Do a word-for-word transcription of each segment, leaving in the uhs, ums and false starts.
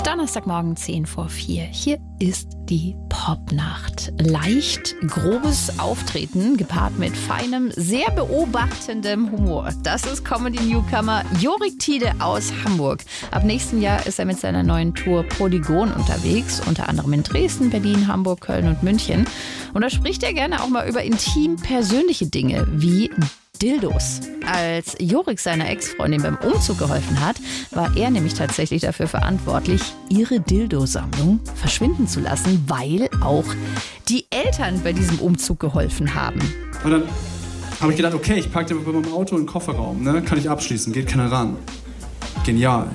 Donnerstagmorgen zehn vor vier. Hier ist die Popnacht. Leicht grobes Auftreten, gepaart mit feinem, sehr beobachtendem Humor. Das ist Comedy-Newcomer Jorik Tiede aus Hamburg. Ab nächstem Jahr ist er mit seiner neuen Tour Polygon unterwegs, unter anderem in Dresden, Berlin, Hamburg, Köln und München. Und da spricht er gerne auch mal über intim persönliche Dinge wie Dildos. Als Jorik seiner Ex-Freundin beim Umzug geholfen hat, war er nämlich tatsächlich dafür verantwortlich, ihre Dildosammlung verschwinden zu lassen, weil auch die Eltern bei diesem Umzug geholfen haben. Und dann habe ich gedacht, okay, ich packe bei meinem Auto in den Kofferraum, ne? Kann ich abschließen, geht keiner ran. Genial.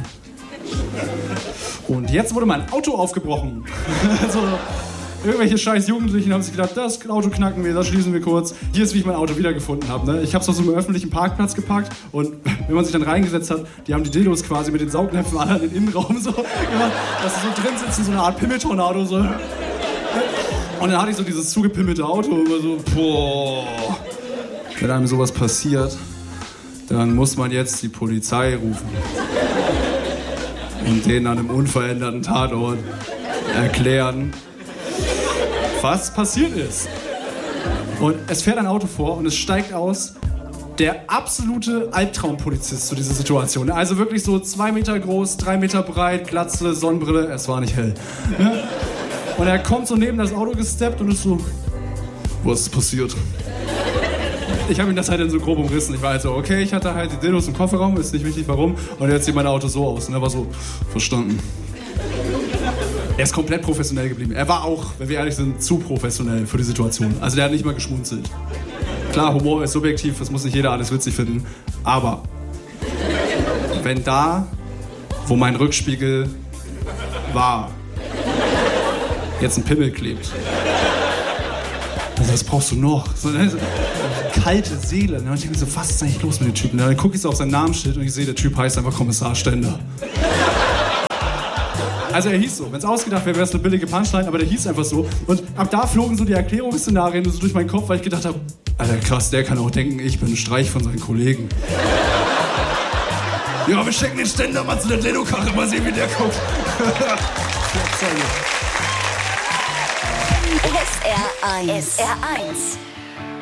Und jetzt wurde mein Auto aufgebrochen. so, Irgendwelche scheiß Jugendlichen haben sich gedacht, das Auto knacken wir, das schließen wir kurz. Hier ist, wie ich mein Auto wiedergefunden habe. Ne? Ich habe es auf so einem öffentlichen Parkplatz geparkt und wenn man sich dann reingesetzt hat, die haben die Dildos quasi mit den Saugnäpfen alle in den Innenraum so gemacht, dass sie so drin sitzen, so eine Art Pimmeltornado. So. Und dann hatte ich so dieses zugepimmelte Auto und immer so, boah, wenn einem sowas passiert, dann muss man jetzt die Polizei rufen. Und denen an einem unveränderten Tatort erklären, was passiert ist. Und es fährt ein Auto vor und es steigt aus der absolute Albtraumpolizist zu dieser Situation. Also wirklich so zwei Meter groß, drei Meter breit, Glatze, Sonnenbrille, es war nicht hell. Ne? Und er kommt so neben das Auto gesteppt und ist so, was ist passiert? Ich habe ihm das halt dann so grob umrissen. Ich war halt so, okay, ich hatte halt die Dildos im Kofferraum, ist nicht wichtig warum. Und jetzt sieht mein Auto so aus. Und er war so, verstanden. Er ist komplett professionell geblieben. Er war auch, wenn wir ehrlich sind, zu professionell für die Situation. Also der hat nicht mal geschmunzelt. Klar, Humor ist subjektiv, das muss nicht jeder alles witzig finden. Aber wenn da, wo mein Rückspiegel war, jetzt ein Pimmel klebt, also das brauchst du noch. So eine kalte Seele. Und ich denke so, was ist eigentlich los mit dem Typen? Und dann gucke ich so auf sein Namensschild und ich sehe, der Typ heißt einfach Kommissar Stender. Also er hieß so, wenn es ausgedacht wäre, wäre es eine billige Punchline, aber der hieß einfach so. Und ab da flogen so die Erklärungsszenarien so durch meinen Kopf, weil ich gedacht habe, Alter krass, der kann auch denken, ich bin ein Streich von seinen Kollegen. Ja, wir stecken den Ständer mal zu der Dildo-Karre, mal sehen, wie der guckt. S R eins. S R eins.